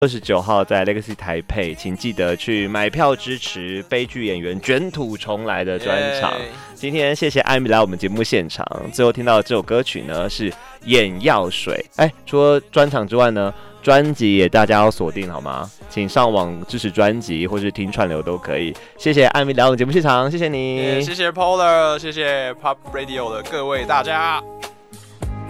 29号在 Legacy 台北，请记得去买票支持悲剧演员卷土重来的专场。今天谢谢艾米来我们节目现场，最后听到的这首歌曲呢是眼药水。除了专场之外呢，专辑也大家要锁定好吗？请上网支持专辑，或是听串流都可以。谢谢艾米来我们节目现场，谢谢你， 谢谢 Polar， 谢谢 Pop Radio 的各位大家。